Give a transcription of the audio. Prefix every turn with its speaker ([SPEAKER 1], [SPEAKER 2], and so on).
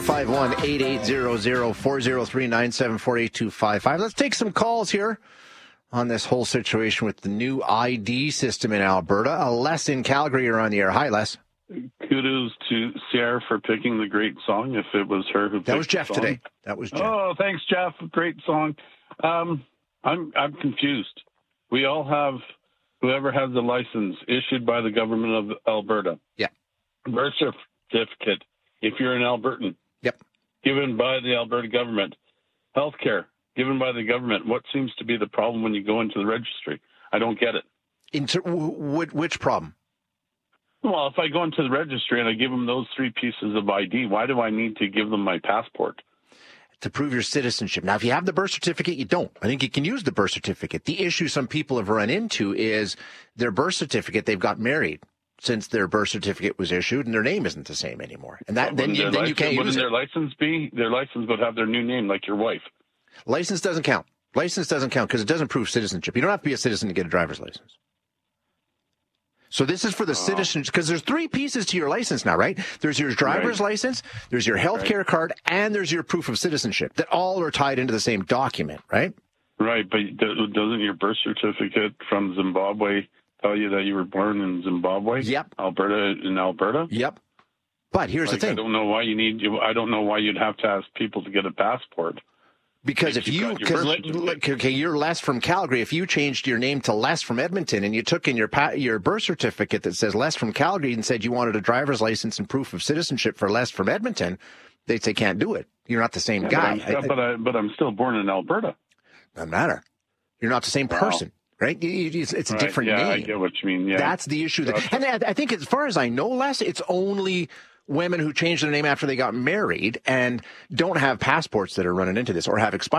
[SPEAKER 1] 518-800-403-9748-255. Let's take some calls here on this whole situation with the new ID system in Alberta. Les in Calgary, you're on the air. Hi, Les.
[SPEAKER 2] Kudos to Sierra for picking the great song, if it was her who picked
[SPEAKER 1] That was Jeff
[SPEAKER 2] the song.
[SPEAKER 1] today. That was Jeff.
[SPEAKER 2] Oh, thanks, Jeff. Great song. I'm confused. We all have whoever has the license issued by the government of Alberta.
[SPEAKER 1] Yeah.
[SPEAKER 2] Birth certificate, if you're an Albertan.
[SPEAKER 1] Yep.
[SPEAKER 2] Given by the Alberta government. Healthcare, given by the government. What seems to be the problem when you go into the registry? I don't get it.
[SPEAKER 1] Which problem?
[SPEAKER 2] Well, if I go into the registry and I give them those three pieces of ID, why do I need to give them my passport?
[SPEAKER 1] To prove your citizenship. Now, if you have the birth certificate, you don't. I think you can use the birth certificate. The issue some people have run into is their birth certificate, they've got married since their birth certificate was issued, and their name isn't the same anymore. And that then you can't use it.
[SPEAKER 2] Wouldn't their license be? Their license would have their new name, like your wife.
[SPEAKER 1] License doesn't count. License doesn't count because it doesn't prove citizenship. You don't have to be a citizen to get a driver's license. So this is for the citizens, because there's three pieces to your license now, right? There's your driver's license, there's your health care card, and there's your proof of citizenship that all are tied into the same document, right?
[SPEAKER 2] Right, but doesn't your birth certificate from Zimbabwe tell you that you were born in Zimbabwe?
[SPEAKER 1] Yep.
[SPEAKER 2] Alberta?
[SPEAKER 1] Yep. But here's the thing.
[SPEAKER 2] I don't know why you'd have to ask people to get a passport.
[SPEAKER 1] Because you're Les from Calgary. If you changed your name to Les from Edmonton and you took in your birth certificate that says Les from Calgary and said you wanted a driver's license and proof of citizenship for Les from Edmonton, they'd say can't do it. You're not the same guy.
[SPEAKER 2] But I'm still born in Alberta.
[SPEAKER 1] Doesn't matter. You're not the same person, right? It's a different name.
[SPEAKER 2] I get what you mean. Yeah,
[SPEAKER 1] that's the issue. And I think, as far as I know, Les, it's only women who changed their name after they got married and don't have passports that are running into this or have expired.